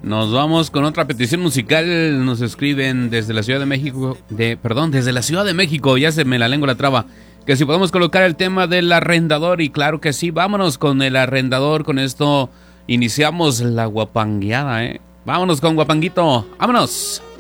Nos vamos con otra petición musical. Nos escriben desde la Ciudad de México. Desde la Ciudad de México. Ya se me la lengua la traba. Que si podemos colocar el tema del arrendador. Y claro que sí, vámonos con el arrendador. Con esto iniciamos la guapangueada, Vámonos con Guapanguito. ¡Vámonos!